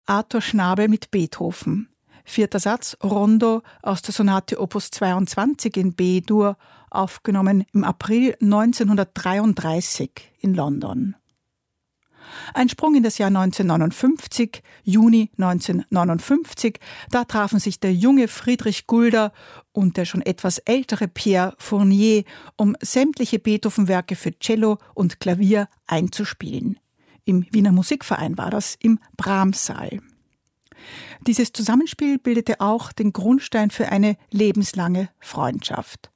Arthur Schnabel mit Beethoven. 4. Satz, Rondo aus der Sonate Opus 22 in B-Dur, aufgenommen im April 1933 in London. Ein Sprung in das Jahr 1959, Juni 1959, da trafen sich der junge Friedrich Gulder und der schon etwas ältere Pierre Fournier, um sämtliche Beethoven-Werke für Cello und Klavier einzuspielen. Im Wiener Musikverein war das, im Brahms-Saal. Dieses Zusammenspiel bildete auch den Grundstein für eine lebenslange Freundschaft.